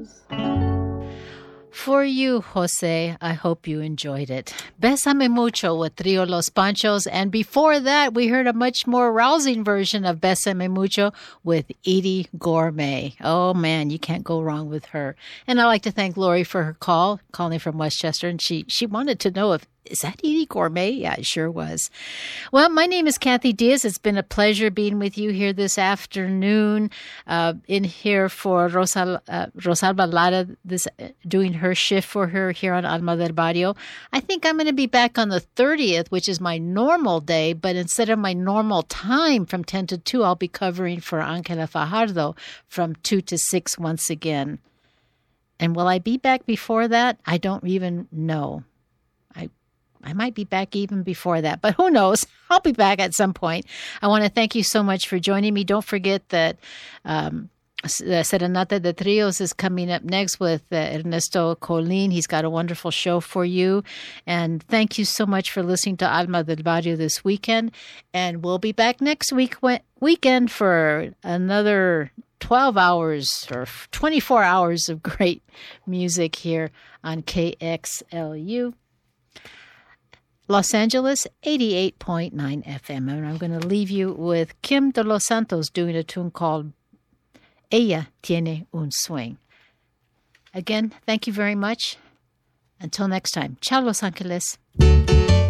For you, Jose, I hope you enjoyed it. Bésame Mucho with Trio Los Panchos. And before that, we heard a much more rousing version of Bésame Mucho with Edie Gourmet. Oh, man, you can't go wrong with her. And I'd like to thank Lori for her call, calling from Westchester. And she wanted to know is that Edie Gourmet? Yeah, it sure was. Well, my name is Kathy Diaz. It's been a pleasure being with you here this afternoon, in here for Rosalba Lara, doing her shift for her here on Alma del Barrio. I think I'm going to be back on the 30th, which is my normal day, but instead of my normal time from 10 to 2, I'll be covering for Angela Fajardo from 2 to 6 once again. And will I be back before that? I don't even know. I might be back even before that, but who knows? I'll be back at some point. I want to thank you so much for joining me. Don't forget that Serenata de Trios is coming up next with Ernesto Colin. He's got a wonderful show for you. And thank you so much for listening to Alma del Barrio this weekend. And we'll be back next weekend for another 12 hours or 24 hours of great music here on KXLU. Los Angeles, 88.9 FM. And I'm going to leave you with Kim de los Santos doing a tune called Ella Tiene un Swing. Again, thank you very much. Until next time. Ciao, Los Angeles.